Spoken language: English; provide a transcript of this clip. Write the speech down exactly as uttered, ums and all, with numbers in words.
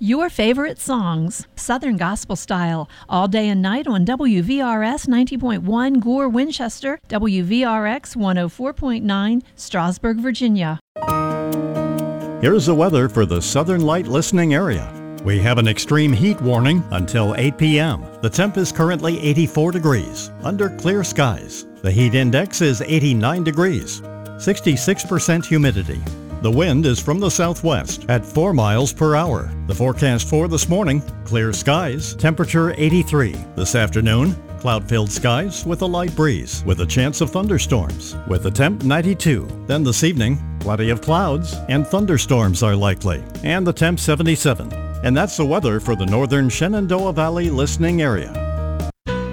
Your favorite songs, Southern Gospel Style, all day and night on W V R S ninety point one Gore, Winchester, W V R X one oh four point nine, Strasburg, Virginia. Here's the weather for the Southern Light listening area. We have an extreme heat warning until eight p.m. The temp is currently eighty-four degrees, under clear skies. The heat index is eighty-nine degrees, sixty-six percent humidity. The wind is from the southwest at four miles per hour. The forecast for this morning, clear skies, temperature eighty-three. This afternoon, cloud-filled skies with a light breeze with a chance of thunderstorms with the temp ninety-two. Then this evening, plenty of clouds and thunderstorms are likely and the temp seventy-seven. And that's the weather for the northern Shenandoah Valley listening area.